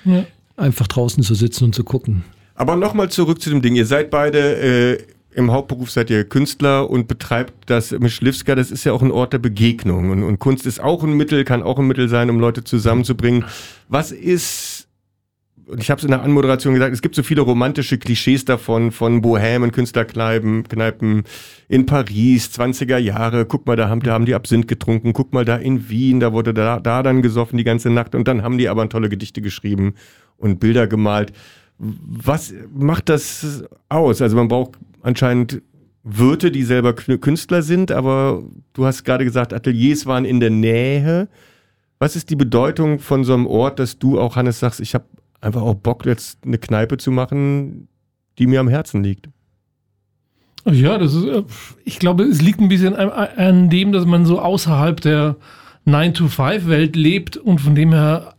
einfach draußen zu sitzen und zu gucken. Aber nochmal zurück zu dem Ding. Ihr seid beide, im Hauptberuf seid ihr Künstler und betreibt das Myśliwska. Das ist ja auch ein Ort der Begegnung. Und Kunst ist auch ein Mittel, kann auch ein Mittel sein, um Leute zusammenzubringen. Was ist, und ich habe es in der Anmoderation gesagt, es gibt so viele romantische Klischees davon, von Bohèmen, Künstlerkneipen in Paris, 20er Jahre. Guck mal, da haben die Absinth getrunken. Guck mal, da in Wien, da wurde da dann gesoffen die ganze Nacht. Und dann haben die aber tolle Gedichte geschrieben und Bilder gemalt. Was macht das aus? Also man braucht anscheinend Wirte, die selber Künstler sind, aber du hast gerade gesagt, Ateliers waren in der Nähe. Was ist die Bedeutung von so einem Ort, dass du auch, Hannes, sagst, ich habe einfach auch Bock, jetzt eine Kneipe zu machen, die mir am Herzen liegt? Ja, das ist, ich glaube, es liegt ein bisschen an dem, dass man so außerhalb der 9-to-5-Welt lebt und von dem her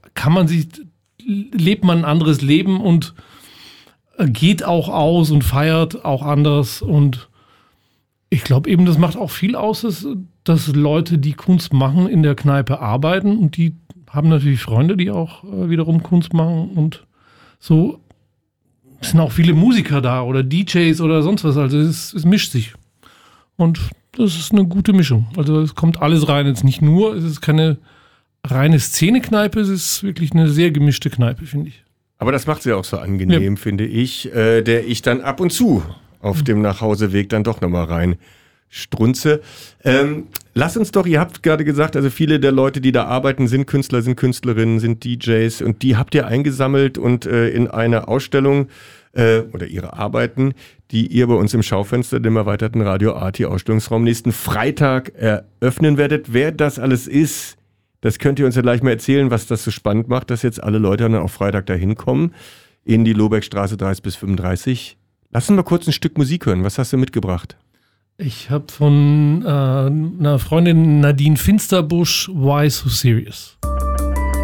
lebt man ein anderes Leben und geht auch aus und feiert auch anders. Und ich glaube eben, das macht auch viel aus, dass Leute, die Kunst machen, in der Kneipe arbeiten und die haben natürlich Freunde, die auch wiederum Kunst machen und so sind auch viele Musiker da oder DJs oder sonst was. Also es mischt sich. Und das ist eine gute Mischung. Also es kommt alles rein. Jetzt nicht nur, es ist keine reine Szene-Kneipe, es ist wirklich eine sehr gemischte Kneipe, finde ich. Aber das macht sie auch so angenehm, finde ich, der ich dann ab und zu auf dem Nachhauseweg dann doch nochmal rein strunze. Lass uns doch, ihr habt gerade gesagt, also viele der Leute, die da arbeiten, sind Künstler, sind Künstlerinnen, sind DJs und die habt ihr eingesammelt und in eine Ausstellung oder ihre Arbeiten, die ihr bei uns im Schaufenster dem erweiterten Radio Arti Ausstellungsraum nächsten Freitag eröffnen werdet. Wer das alles ist, das könnt ihr uns ja gleich mal erzählen, was das so spannend macht, dass jetzt alle Leute dann auch Freitag dahin kommen in die Lohbergstraße 30 bis 35. Lass uns mal kurz ein Stück Musik hören. Was hast du mitgebracht? Ich habe von einer Freundin Nadine Finsterbusch Why So Serious.